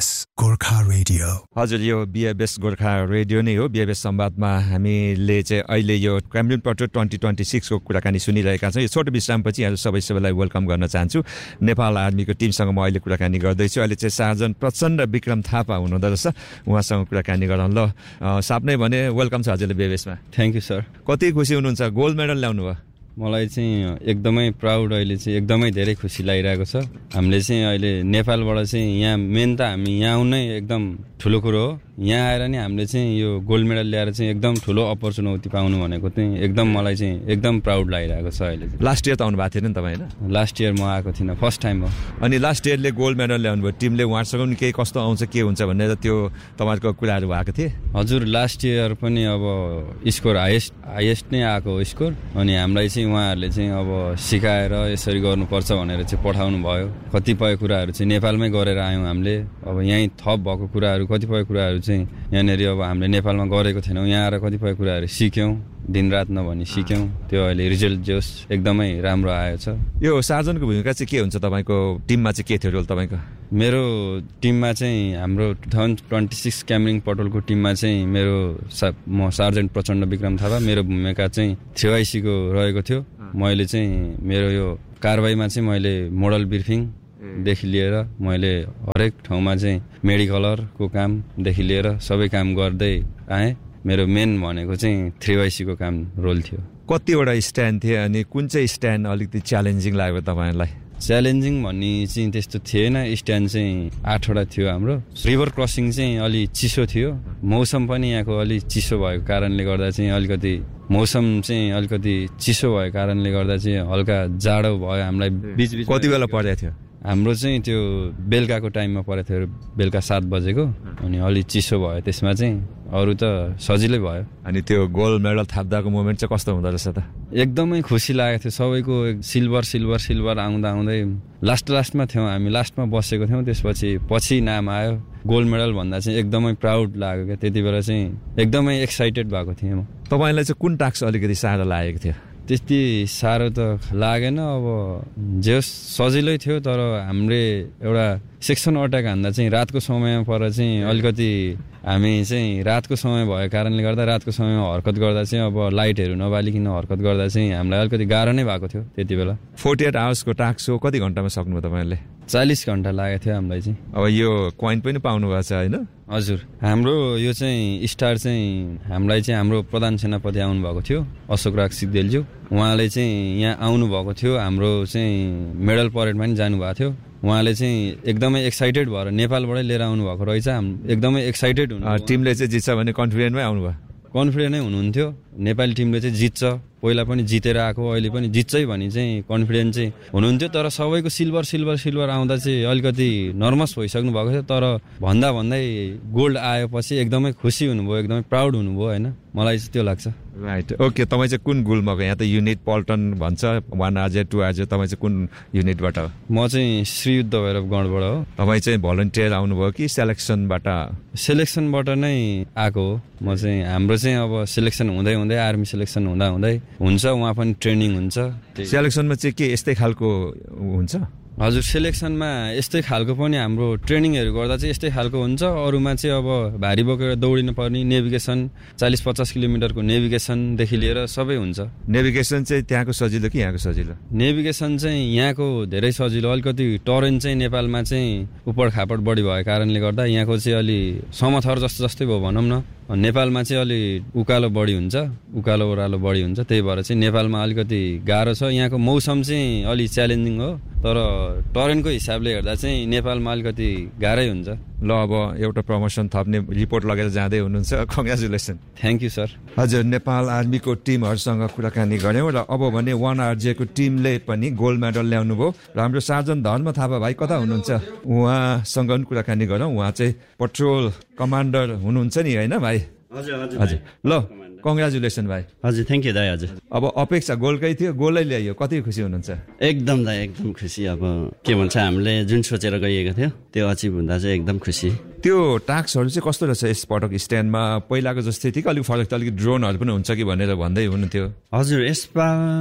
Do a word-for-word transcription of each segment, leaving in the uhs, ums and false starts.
बीएबीएस Gorkha radio. हजुर, यो बीएबीएस Gorkha radio नै हो। बीएबीएस संवादमा हामीले चाहिँ अहिले यो क्यामरुन पट्रो ट्वेन्टी ट्वेन्टी सिक्सको कुराकानी सुनिरहेका छौँ। यो छोटो विश्रामपछि आज सबै सबैलाई वेलकम गर्न चाहन्छु। नेपाल आर्मीको टिमसँग म अहिले कुराकानी गर्दैछु। अहिले चाहिँ सार्जन प्रचण्ड विक्रम थापा हुनुहुँदो रहेछ, उहाँसँग कुराकानी गरौँ। ल साप नै भने वेलकम छ हजुरले बीएबीएसमा। Thank you sir. कति खुसी हुनुहुन्छ, गोल्ड मेडल ल्याउनु भयो? मलाई चाहिँ एकदमै प्राउड, अहिले चाहिँ एकदमै धेरै खुसी लागिरहेको छ। हामीले चाहिँ अहिले नेपालबाट चाहिँ यहाँ मेन त हामी यहाँ आउनै एकदम ठुलो कुरो हो। यहाँ आएर नि हामीले चाहिँ यो गोल्ड मेडल ल्याएर चाहिँ एकदम ठुलो अपर्च्युनिटी पाउनु भनेको चाहिँ एकदम मलाई चाहिँ एकदम प्राउड लागिरहेको छ अहिले चाहिँ। लास्ट इयर त आउनु भएको थिएन नि तपाईँ, होइन? लास्ट इयर म आएको थिइनँ, फर्स्ट टाइम हो। अनि लास्ट इयरले गोल्ड मेडल ल्याउनु भयो, टिमले उहाँसँग पनि केही कस्तो आउँछ के हुन्छ भनेर त्यो तपाईँहरूको कुराहरू भएको थिए? हजुर, लास्ट इयर पनि अब स्कोर हाइएस्ट हाइएस्ट नै आएको स्कोर। अनि हामीलाई चाहिँ उहाँहरूले चाहिँ अब सिकाएर यसरी गर्नुपर्छ भनेर चाहिँ पठाउनु भयो। कतिपय कुराहरू चाहिँ नेपालमै गरेर आयौँ हामीले। अब यहीँ थप भएको कुराहरू कतिपय कुराहरू चाहिँ यहाँनिर अब हामीले नेपालमा गरेको थिएनौँ, यहाँ आएर कतिपय कुराहरू सिक्यौँ, दिनरात नभनी सिक्यौँ। त्यो अहिले रिजल्ट जोस् एकदमै राम्रो आएको छ। यो सार्जनको भूमिका चाहिँ के हुन्छ तपाईँको टिममा चाहिँ, के थियो रोल तपाईँको? मेरो टिममा चाहिँ हाम्रो टु थाउजन्ड ट्वेन्टी सिक्स क्यामरिङ पटोलको टिममा चाहिँ मेरो सा म सार्जेन्ट प्रचण्ड विक्रम थापा, मेरो भूमिका चाहिँ थ्री वाइसीको रहेको थियो। मैले चाहिँ मेरो यो कारबाहीमा चाहिँ मैले मोडल ब्रिफिङदेखि लिएर मैले हरेक ठाउँमा चाहिँ मेडिकलरको कामदेखि लिएर सबै काम गर्दै आएँ। मेरो मेन भनेको चाहिँ थ्री वाइसीको काम रोल थियो। कतिवटा स्ट्यान्ड थियो अनि कुन चाहिँ स्ट्यान्ड अलिकति च्यालेन्जिङ लाग्यो तपाईँलाई? च्यालेन्जिङ भन्ने चाहिँ त्यस्तो थिएन। स्ट्यान्ड चाहिँ आठवटा थियो हाम्रो। रिभर क्रसिङ चाहिँ अलि चिसो थियो, मौसम पनि यहाँको अलि चिसो भएको कारणले गर्दा चाहिँ अलिकति मौसम चाहिँ अलिकति चिसो भएको कारणले गर्दा चाहिँ हल्का जाडो भयो हामीलाई। बिच बिच कति बेला परेको थियो? हाम्रो चाहिँ त्यो बेलुकाको टाइममा परेको थियो, बेलुका सात बजेको। अनि अलि चिसो भयो, त्यसमा चाहिँ अरू त सजिलै भयो। अनि त्यो गोल्ड मेडल थाप्दाको मोमेन्ट चाहिँ कस्तो हुँदो रहेछ त? एकदमै खुसी लागेको थियो। सबैको सिल्भर सिल्भर सिल्भर आउँदा आउँदै लास्ट लास्टमा थियौँ हामी, लास्टमा बसेको थियौँ। त्यसपछि पछि नाम आयो गोल्ड मेडल भन्दा चाहिँ एकदमै प्राउड लाग्यो क्या। त्यति बेला चाहिँ एकदमै एक्साइटेड भएको थिएँ म। तपाईँलाई चाहिँ कुन टास्क अलिकति साह्रो लागेको थियो? त्यति साह्रो त लागेन, अब जे सजिलै थियो। तर हामीले एउटा सेक्सन अट्याक हान्दा चाहिँ रातको समयमा पर चाहिँ अलिकति हामी चाहिँ रातको समय भएको कारणले गर्दा रातको समयमा हरकत गर्दा चाहिँ अब लाइटहरू नबालिकन हरकत गर्दा चाहिँ हामीलाई अलिकति गाह्रो नै भएको थियो त्यति बेला। फोर्टी एट आवर्सको टास्क हो, कति घन्टामा सक्नुभयो तपाईँले? चालिस घन्टा लागेको थियो हामीलाई चाहिँ। अब यो कोइन पनि पाउनु भएको छ होइन? हजुर, हाम्रो यो चाहिँ स्टार चाहिँ हामीलाई चाहिँ हाम्रो प्रधान सेनापति आउनुभएको थियो अशोक राज सिग्देलज्यू। उहाँले चाहिँ यहाँ आउनुभएको थियो, हाम्रो चाहिँ मेडल परेडमा पनि जानुभएको थियो। उहाँले चाहिँ एकदमै एक्साइटेड भएर नेपालबाटै लिएर आउनुभएको रहेछ। एकदमै एक्साइटेड हुनु। टिमले चाहिँ जित्छ भने कन्फिडेन्टमै आउनुभयो? कन्फिडेन्ट नै हुनुहुन्थ्यो। नेपाली टिमले चाहिँ जित्छ, पहिला पनि जितेर आएको, अहिले पनि जित्छै भनी चाहिँ कन्फिडेन्ट चाहिँ हुनुहुन्थ्यो। तर सबैको सिल्भर सिल्भर सिल्भर आउँदा चाहिँ अलिकति नर्भस भइसक्नु भएको थियो। तर भन्दा भन्दै गोल्ड आएपछि एकदमै खुसी हुनुभयो, एकदमै प्राउड हुनुभयो होइन, मलाई चाहिँ त्यो लाग्छ। Right, okay. तपाईँ चाहिँ कुन गुल्मको? यहाँ त युनिट पल्टन भन्छ, वान आरजे टू आरजे, तपाईँ चाहिँ कुन युनिटबाट हो? म चाहिँ श्री युद्ध भैरव गणबाट हो। तपाईँ चाहिँ भलन्टियर आउनुभयो कि सेलेक्सनबाट? सेलेक्सनबाट नै आएको हो म चाहिँ। हाम्रो चाहिँ अब सेलेक्सन हुँदै हुँदै आर्मी सेलेक्सन हुँदा हुँदै हुन्छ, उहाँ पनि ट्रेनिङ हुन्छ। सेलेक्सनमा चाहिँ के यस्तै खालको हुन्छ? हजुर, सेलेक्सनमा यस्तै खालको पनि हाम्रो ट्रेनिङहरू गर्दा चाहिँ यस्तै खालको हुन्छ। अरूमा चाहिँ अब भारी बोकेर दौडिनु पर्ने, नेभिगेसन चालिस पचास किलोमिटरको नेभिगेसनदेखि लिएर सबै हुन्छ। नेभिगेसन चाहिँ त्यहाँको सजिलो कि यहाँको सजिलो? नेभिगेसन चाहिँ यहाँको धेरै सजिलो। अलिकति टरेन चाहिँ नेपालमा चाहिँ उपर खापड बढी भएको कारणले गर्दा यहाँको चाहिँ अलि समथर जस्तो जस्तै भयो भनौँ न। नेपालमा चाहिँ अलि उकालो बढी हुन्छ, उकालो ओह्रालो बढी हुन्छ। त्यही भएर चाहिँ नेपालमा अलिकति गाह्रो छ। यहाँको मौसम चाहिँ अलि च्यालेन्जिङ हो, तर टरेनको हिसाबले हेर्दा चाहिँ नेपालमा अलिकति गाह्रै हुन्छ। ल, अब एउटा प्रमोसन थप्ने रिपोर्ट लगेर जाँदै हुनुहुन्छ, कङ्ग्रेचुलेसन। Thank you sir. हजुर, नेपाल आर्मीको टिमहरूसँग कुराकानी गऱ्यौँ र अब भने वान आरजेको टिमले पनि गोल्ड मेडल ल्याउनु भयो र हाम्रो सार्जन धर्म थापा भाइ कता हुनुहुन्छ, उहाँसँग पनि कुराकानी गरौँ। उहाँ चाहिँ पेट्रोल कमान्डर हुनुहुन्छ नि होइन भाइ? हजुर हजुर हजुर। ल, कङ्ग्रेचुलेसन भाइ। हजुर, थ्याङ्क यू दाइ। हजुर, अब अपेक्षा गोलकै थियो, गोलै ल्याइयो, कति खुसी हुनुहुन्छ? एकदम दाइ, एकदम खुसी। अब के भन्छ, हामीले जुन सोचेर गइएको थियो त्यो अचिभ हुँदा चाहिँ एकदम खुसी। त्यो टास्कहरू चाहिँ कस्तो रहेछ यसपटक स्ट्यान्डमा? पहिलाको जस्तै थियो कि अलिक फरक, त अलिक ड्रोनहरू पनि हुन्छ कि भनेर भन्दै हुनुहुन्थ्यो? हजुर, यसमा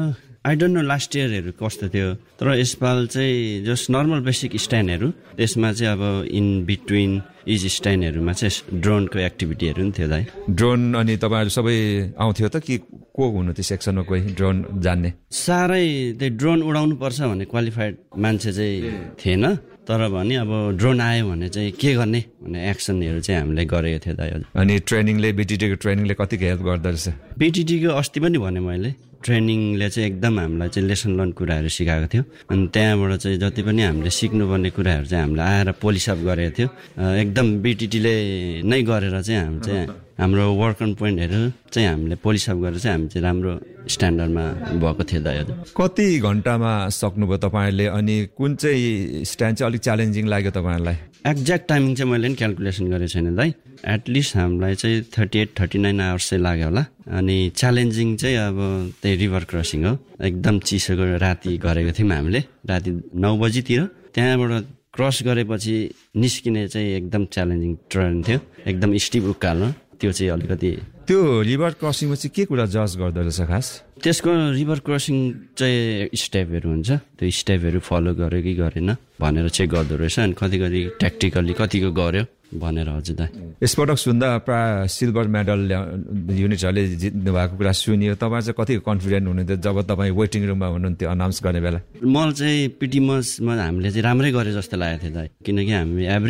आई डोन्ट नो लास्ट इयरहरू कस्तो थियो, तर यसपाल चाहिँ जस्ट नर्मल बेसिक स्ट्यान्डहरू, त्यसमा चाहिँ अब इन बिट्विन इज स्ट्यान्डहरूमा चाहिँ ड्रोनको एक्टिभिटीहरू पनि थियो दाइ। ड्रोन अनि तपाईँहरू सबै आउँथ्यो त कि को हुनु त्यो सेक्सनमा कोही ड्रोन जान्ने? साह्रै त्यो ड्रोन उडाउनु पर्छ भन्ने क्वालिफाइड मान्छे चाहिँ थिएन, तर भने अब ड्रोन आयो भने चाहिँ के गर्ने भन्ने एक्सनहरू चाहिँ हामीले गरेको थियो दाइ। अनि ट्रेनिङले बिटिटीको ट्रेनिङले कतिको हेल्प गर्दो रहेछ? बिटिटीको अस्ति पनि भने मैले ट्रेनिङले चाहिँ एकदम हामीलाई चाहिँ लेसन लर्न कुराहरू सिकाएको थियो, अनि त्यहाँबाट चाहिँ जति पनि हामीले सिक्नुपर्ने कुराहरू चाहिँ हामीले आएर पोलिसअप गरेको थियो। एकदम बिटिटीले नै गरेर चाहिँ हामी चाहिँ हाम्रो वर्क अन पोइन्टहरू चाहिँ हामीले पोलिसअप गरेर चाहिँ हामी चाहिँ राम्रो स्ट्यान्डर्डमा भएको थियो दाइ। कति घन्टामा सक्नुभयो तपाईँहरूले अनि कुन चाहिँ स्ट्यान्ड चाहिँ अलिक च्यालेन्जिङ लाग्यो तपाईँहरूलाई? एक्ज्याक्ट टाइमिङ चाहिँ मैले पनि क्यालकुलेसन गरेको छैन दाइ, एटलिस्ट हामीलाई चाहिँ thirty at thirty nine hours चाहिँ लाग्यो होला। अनि च्यालेन्जिङ चाहिँ अब त्यही रिभर क्रसिङ हो, एकदम चिसोको राति गरेको थियौँ हामीले, राति नौ बजीतिर। त्यहाँबाट क्रस गरेपछि निस्किने चाहिँ एकदम च्यालेन्जिङ ट्रेन थियो, एकदम स्टिप उकालो, त्यो चाहिँ अलिकति। त्यो रिभर क्रसिङमा चाहिँ के कुरा जज गर्दो रहेछ खास? त्यसको रिभर क्रसिङ चाहिँ स्टेपहरू हुन्छ, त्यो स्टेपहरू फलो गर्यो कि गरेन भनेर चेक गर्दो रहेछ, अनि कति कति ट्याक्टिकल्ली कतिको गर्यो भनेर। हजुर दाइ, यसपटक सुन्दा प्राय सिल्भर मेडल युनिटहरूले जित्नु भएको कुरा सुनियो, तपाईँ चाहिँ कतिको कन्फिडेन्ट हुनुहुन्थ्यो जब तपाईँ वेटिङ रुममा हुनुहुन्थ्यो अनाउन्स गर्ने बेला? मलाई चाहिँ पिटी मचमा हामीले चाहिँ राम्रै गरे जस्तो लागेको थियो दाइ, किनकि हामी एभ्री